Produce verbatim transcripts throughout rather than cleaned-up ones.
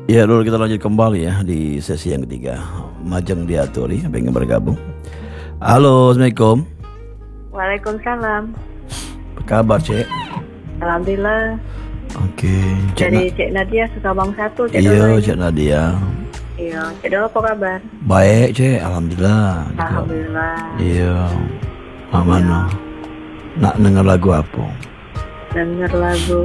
Ya, dulu kita lanjut kembali ya di sesi yang ketiga. Majeng Diaturi pengen bergabung. Halo, Assalamualaikum. Waalaikumsalam. Apa kabar, Cek? Alhamdulillah. Oke, Cek Dari Na- Cek Nadia Sukabang satu, Cek Iya, Dolo ini. Cek Nadia. Iya, Cek Dolo apa kabar? Baik, Cek. Alhamdulillah. Alhamdulillah. Iya. Mak mana? Nak denger lagu apa? Dengar lagu.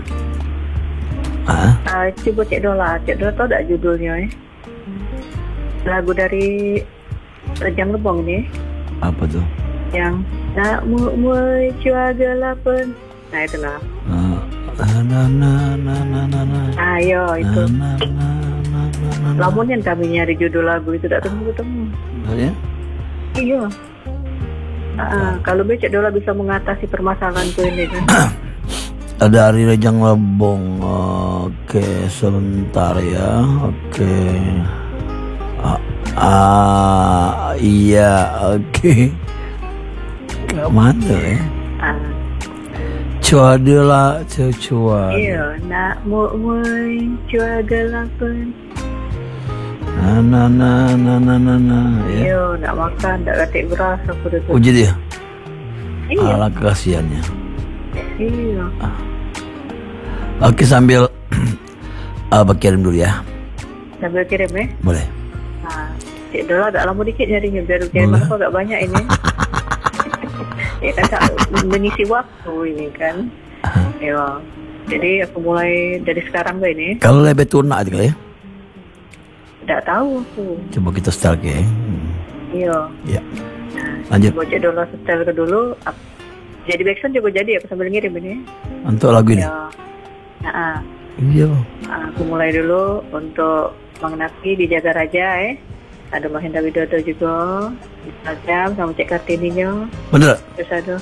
Ah, Ah, coba Cek Dolo, Cek Dolo tau tak judulnya eh? Lagu dari Rejang Lebong ini, apa tuh? yang nak mu mu cua gelapen. Nah itulah. Ah, na na na na na na. Ayo itu. Na, na, na, na, na, na. Lamunnya kami nyari judul lagu itu tak temu ketemu. Ya? Iya. Ah, kalau Cek Dolo bisa mengatasi permasalahanku ini kan. Dari Rejang Lebong. Oke, sebentar ya. Oke. Ah, ah, iya, oke. Ke mana ya? Ah, Cua lah, cua. iya, nak mu mu cua gelapen. Na na na na na na na. Ya. Iya, nak makan, tak katik beras aku dah tu. Oh jadi ya? Iya, Ala kasihannya. iya. Oke, sambil Abah kirim dulu ya. Sambil kirim eh. Boleh. Nah, Cik Dola agak lama dikit nyarinya biar kirim Boleh. aku agak banyak ini. Ya kan tak mengisi waktu ini kan. Iya. Jadi aku mulai dari sekarang ke ini. Kalau lebih tuna aja kali ya. Tak tahu aku. Coba kita start ke. Hmm. Iya. Ya. Nah, Lanjut. coba Cik Dola setel ke dulu. Ap- Jadi backsound juga jadi aku sambil ngirim ini. Untuk lagu ini. Ya. Nah, Iya. aku mulai dulu untuk Mang Naki di Jaga Raja eh. Ada Mahendra Widodo juga, Instagram sama Cek Kartininya. Bener. Terus ada.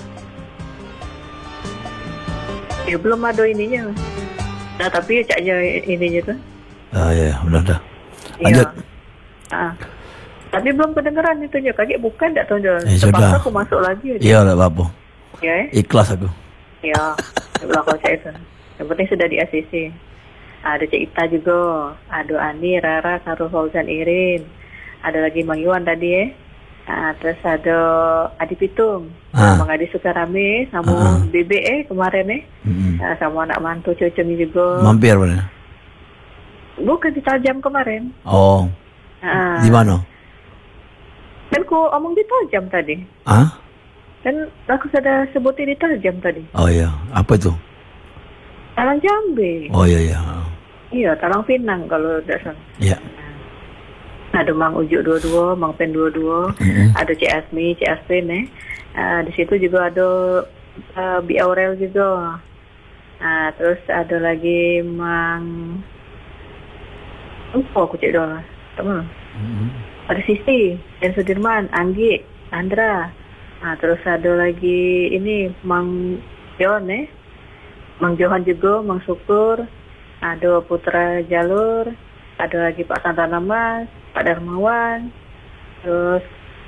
Ya belum ada ininya. Nah tapi caknya ininya tuh. Ah ya, udah udah. Lanjut. Iya. Ah. Tapi belum kedengeran itunya. Kakek bukan tak tahu. Eh, Terpaksa sudah. aku masuk lagi. Iya, udah apa-apa. Ya eh. Ikhlas aku. Ya. Belakang saya itu. Yang penting sudah di A C C. Ada Cik Ita juga. Ada Ani, Rara, Karo Fauzan Irin. Ada lagi Mang Iwan tadi eh. Nah, terus ada Adi Pitung, Ah. Mang Adi Sukarame, sama Ah. Bebe eh kemarin eh. Mm-mm. Nah, sama anak mantu Coceng juga. Mampir mana? Bukan di Tajam kemarin. Oh, Nah, di mana? kan ku omong di Tajam tadi. Ah? Kan aku sudah sebutin di Tajam tadi. Oh iya, apa itu? Talang Jambe. Oh iya iya. Iya, Talang Pinang kalau tidak salah. Ya. Ada Mang Ujuk dua-dua, Mang Pen dua-dua, Mm-mm. ada Cik Asmi, Cik Aspen eh. Uh, di situ juga ada uh, Bi Aurel juga. Nah, terus ada lagi Mang Lupa aku Cik Dola. Teman. Mm-mm. Ada Sisti, Dan Sudirman, Anggi, Andra. Nah, terus ada lagi ini Mang John eh. Mang Johan juga, Mang Syukur. Ada Putra Jalur, ada lagi Pak Santana Mas, Pak Darmawan. Terus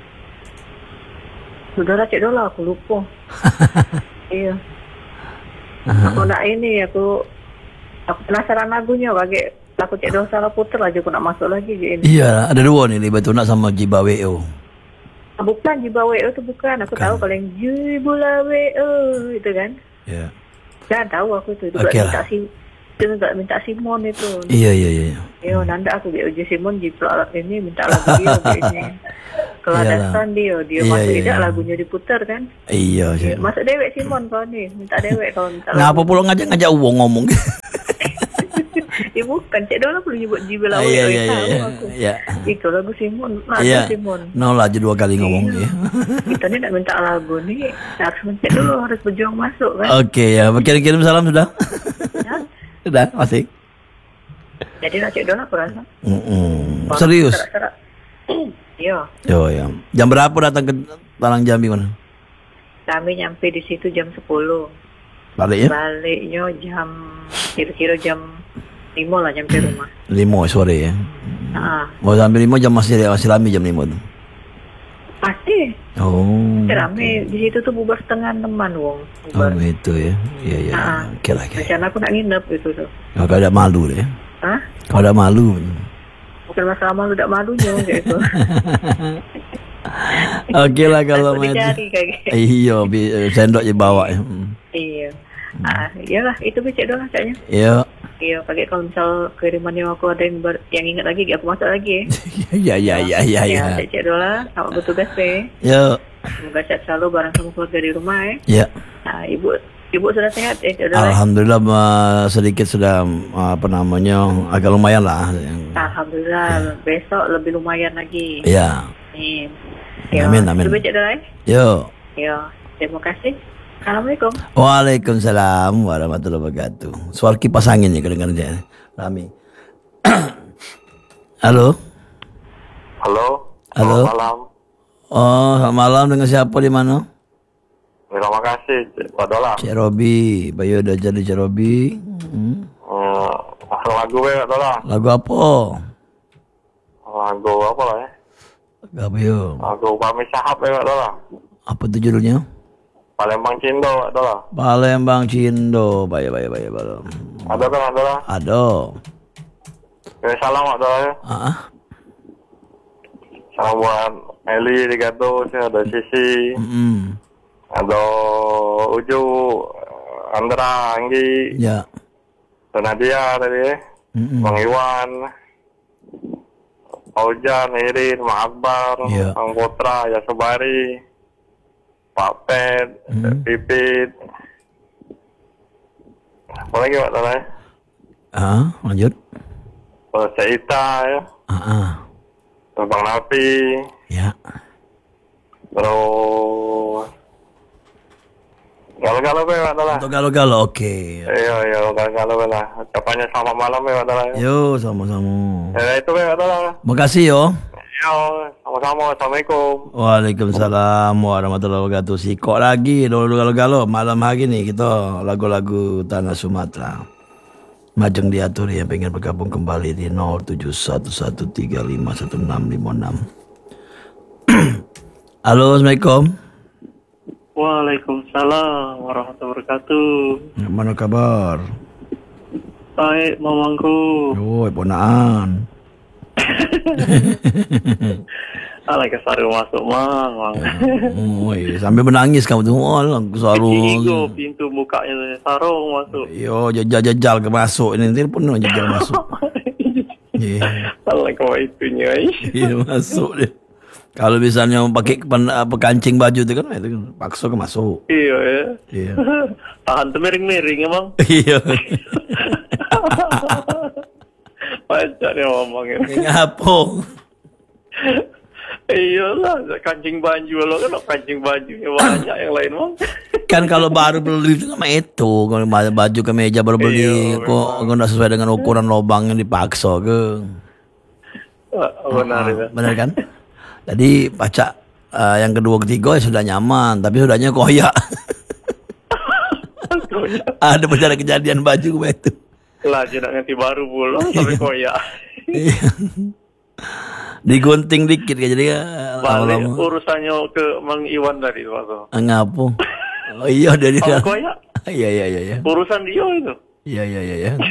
Saudara Cik Dola aku lupa. Iya. Aku nak ini, aku aku penasaran lagunya bagi aku Cik Dola salah puter aja aku nak masuk lagi je ini. Iya, ada dua nih, Batuna sama Jiba W O. Ah, bukan Jiba W O itu bukan. Aku Bukan. tahu kalau yang Jibula W O itu kan. Ya. Kan tahu aku itu. Itu Oke okay lah. minta si itu nggak minta Simon itu. Iya iya iya. Yo, nanda aku biar uji Simon jiplak ini minta lagu dia ini. Kalau Iyalah. dasar dia, dia Iya, masuk iya, tidak iya. lagunya diputar kan. Iya Ya, sih. masuk dewek Simon kau nih, minta dewek kalau minta lagu. Ngapa pula ngajak-ngajak uang ngomong? Ya bukan, Cik Dola perlu nyebut Jibela Ah, W O iya tahu iya iya. aku. Iya. Itu lagu Simon, lagu Iya. Simon. Nol aja dua kali ngomong Iya. ya. Kita ni nak minta lagu ni, harus mencet dulu, harus berjuang masuk kan. Oke ya, kirim-kirim salam sudah? Ya? Sudah, masih. Jadi nak Cik Dola aku rasa. Mm-mm. Serius? Serak-serak. Iya, Oh ya. Jam berapa datang ke Talang Jambi mana? kami nyampe di situ jam sepuluh. Balik ya? Baliknya jam kira-kira jam lima lah nyampe rumah. Lima sore ya. Ah, Mau sampai lima jam masih masih lami jam lima tuh. pasti. Oh. Rame di situ tuh bubar setengah teman wong. Oh Bubar. itu ya. Iya iya. Ah. Oke lah. Oke. Rencana aku nak nginep itu tuh. Nggak ada malu deh. Hah? Kau ada malu. Bukan masalah malu, tidak malunya kayak itu. Oke lah kalau main. Iya, sendok je bawa ya. Iya. Ah, iyalah itu becek doang kayaknya. Iya. Iya, pakai kalau misal kiriman yang aku ada yang, ber, yang ingat lagi, aku masak lagi. Iya, iya, iya, iya. Ya, becek doang lah, selamat bertugas deh. Iya. Semoga sehat selalu bareng sama keluarga di rumah ya. Iya. Nah, ibu, ibu sudah sehat eh? Alhamdulillah uh, sedikit sudah uh, apa namanya agak lumayan lah. Alhamdulillah, ya. Besok lebih lumayan lagi. Iya. Amin. Amin, amin. Itu becek doang ya. Yo. Yo, terima kasih. Assalamualaikum. Waalaikumsalam warahmatullahi wabarakatuh. Suara kipas angin ya kedengaran dia. Rami. Halo. Halo. Halo. Selamat malam. Oh, selamat malam. Dengan siapa di mana? Terima kasih, Pak Dola. Cik Robi, Bayu udah jadi Cik Robi. Hmm. Hmm, masuk lagu ya, Pak Dola. Lagu apa? Lagu apa lah ya? Lagu apa yo? Lagu Pami Sahab ya, Pak Dola. Apa tuh judulnya? Palembang Cindo, Pak Dola. Palembang Cindo, baik baik baik baik. Ada kan, Pak Dola? Ada. Ya, salam, Pak Dola ya. Ah. Salam buat Eli di Gatot, ada Sisi, mm-hmm. ada Uju, Andra, Anggi, ya, Nadia tadi, mm-hmm. Bang Iwan, Ojan, Irin, Mak Akbar, ya. Bang Putra, Yasobari, Pak Pet, mm-hmm. Pipit. Apa lagi Pak Tala ya? Ah, lanjut. Oh, Seita ya. Ah, ah. Bang Napi. Ya. Terus galau-galau ya Pak Tala. Untuk galau-galau, oke. Iya, iya, galau-galau lah. Ucapannya selamat malam ya Pak Tala. Yo, sama-sama. Ya, itu ya Pak Tala. Makasih yo. Yo, sama-sama. Assalamualaikum. Waalaikumsalam warahmatullahi wabarakatuh. Sikok lagi dulu galau-galau malam hari ni kita lagu-lagu tanah Sumatera. Majeng diatur yang pengen bergabung kembali di nol tujuh satu satu tiga lima satu enam lima enam. Halo, Assalamualaikum. Waalaikumsalam warahmatullahi wabarakatuh. Mana kabar? Baik, mamangku. Oh, ponaan. Alah kesaru masuk mang, mang. Oh, iya. Sampai menangis kamu tuh. Oh, aku selalu. Igo pintu bukanya sarung masuk. Yo, jajal-jajal ke masuk ini telepon no, jajal masuk. Iya. Alah kau itunya. Iya masuk deh. Kalau misalnya pakai apa kancing baju itu kan itu kan paksa ke masuk. Iya ya. Iya. Tahan tuh miring-miring emang. Iya. Pacar ya ngomongnya. Ngapo? Iyalah, kancing baju lo kan kancing bajunya banyak yang lain mah. Kan kalau baru beli itu sama itu, kalau baju kemeja baru beli Iyo, kok nggak sesuai dengan ukuran lubang yang dipaksa ke. Oh, benar ah, itu. Benar kan? Jadi pacar uh, yang kedua ketiga ya sudah nyaman, tapi sudahnya koyak. Ada bencana kejadian baju itu. Lah jangan ganti baru pula sampai koyak. Digunting dikit ya jadi balik lama-lama. Urusannya ke Mang Iwan tadi waktu. Ngapo? Oh iya dari oh, koyak. Iya iya iya iya. Urusan dia itu. Iya iya iya iya.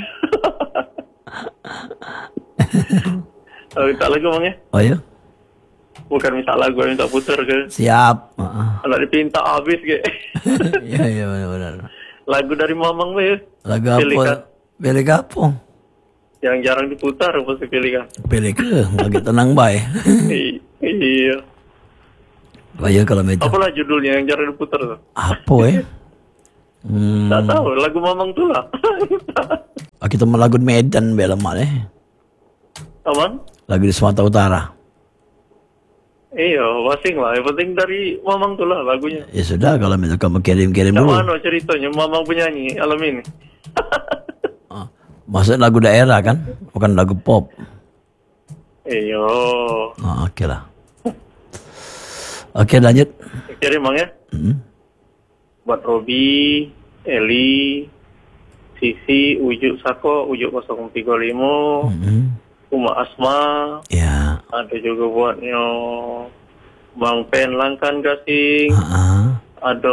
Oh, minta lagu Mang ya? Oh iya. Bukan minta lagu, minta putar ke. Siap. Uh-uh. Kalau dipinta habis ke. Iya iya benar-benar. Lagu dari Mamang ya. Lagu apa? Pilih apa? Yang jarang diputar pasti pilih kan. Pilih ke, lagi tenang bay. Iya. Bayar kalau meja. Apalah judulnya yang jarang diputar tuh? Apa ya? Hmm. Tak tahu, lagu Mamang tuh lah. Ah, kita mau lagu Medan bela mal eh. Aman? Lagu di Sumatera Utara. Iya, masing lah. Yang penting dari Mamang tuh lah lagunya. Ya sudah, kalau misalnya kamu kirim-kirim dulu. Mana ceritanya Mamang penyanyi alam ini? Ah, maksud lagu daerah kan, bukan lagu pop. Iya. Oh, oke okay lah. Oke okay, lanjut. Kirim Mang ya. Mm-hmm. Buat Robi, Eli, Sisi, Ujuk Sako, Ujuk nol tiga lima, mm-hmm. Uma Asma. Ya. Ada juga buatnya Bang Pen Langkan Gasing. Uh-uh. Ada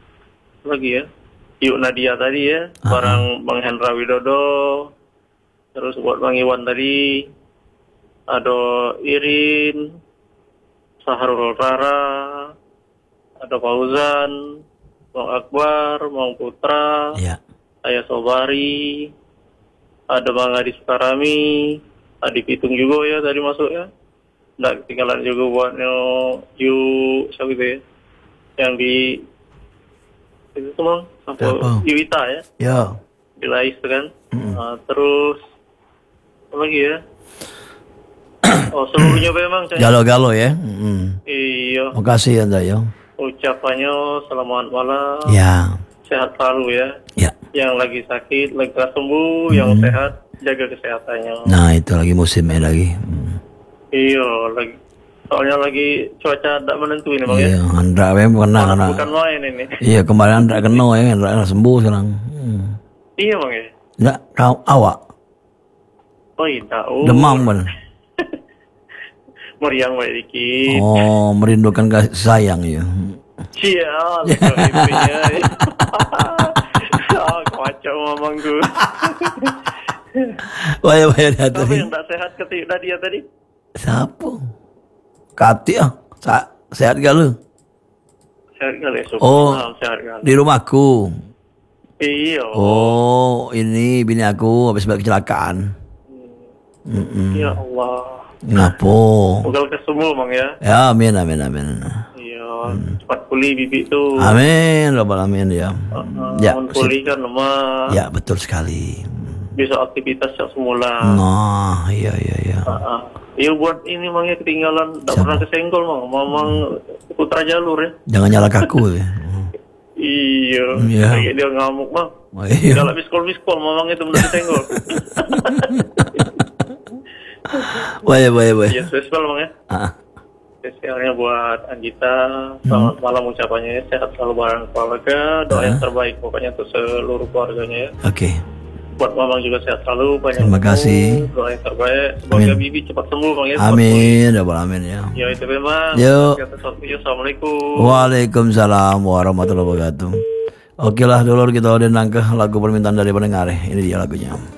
lagi ya. Yuk Nadia tadi ya. Uh-uh. Barang Bang Hendra Widodo. Terus buat Bang Iwan tadi, ada Irin, Sahrul Rara, ada Fauzan, Bang Akbar, Bang Putra, Ya. saya Sobari, ada Bang Adi Sukarami, Adi Pitung juga ya tadi masuk ya. Nggak ketinggalan juga buat Yu, siapa itu ya, yang di itu tuh Bang, apa? Siapa? Yuwita ya, Ya. di Lais tuh kan. Nah, terus apa lagi ya? Oh, seluruhnya memang saya. Galo-galo ya. Mm. Iya, Makasih ya, Nda, ya. ucapannya selamat malam, Ya. sehat selalu ya. Ya. Yang lagi sakit lega sembuh, yang sehat jaga kesehatannya. Nah, itu lagi musimnya lagi. Mm. Iya, lagi soalnya lagi cuaca tidak menentu ini Bang Iya, ya. Andra memang kena kena. Bukan main ini. Iya, kemarin Andra kena ya, Andra sembuh sekarang. Hmm. Iya Bang ya. Enggak, kau awak Oh iya, tahu. demam kan? Meriang baik dikit. Oh, merindukan kasih sayang ya. Sial, intinya. Ah, kacau mamang gue. Wah, ya, wah, ya, Apa tadi. yang tak sehat ketika dia tadi? Siapa? Kati ah, Sa- sehat gak lu? Sehat kali, syukur. Oh. Malam, sehat kali. Di rumahku. Iya. Oh, ini bini aku habis balik kecelakaan. Mm-mm. Ya Allah. Ngapa? Moga lekas sembuh Bang ya. Ya, amin, amin, amin. Iya, cepat pulih bibik tuh. Amin, Rabbal Alamin ya. Uh, Ya, pulih kan lemah. Ya, betul sekali. Bisa aktivitas yang semula. Nah, iya, iya, iya. Uh, iya buat ini Bang ya ketinggalan. Tak pernah kesenggol Bang. Mamang putra jalur ya. Jangan nyalakan aku ya. Iya. Iya. Kayak dia ngamuk Bang. Oh, iya. Galak miskol-miskol Mamang itu benar kesenggol. Wah, ya, wah, ya, wah. Iya spesial Bang ya. Ah, Spesialnya buat Anggita. Selamat malam ucapannya ya. Sehat selalu bareng keluarga. Doa yang terbaik pokoknya untuk seluruh keluarganya ya. Oke. Buat Mamang juga sehat selalu. Banyak Terima umur, kasih. Doa yang terbaik. Semoga Amin. Bibi cepat sembuh Bang ya. cepat pulih. Amin, Rabbal Alamin ya. Ya itu memang. Yuk. Assalamualaikum. Waalaikumsalam warahmatullahi wabarakatuh. Oke lah dulur, kita udah nangkeh lagu permintaan dari pendengar. Ini dia lagunya.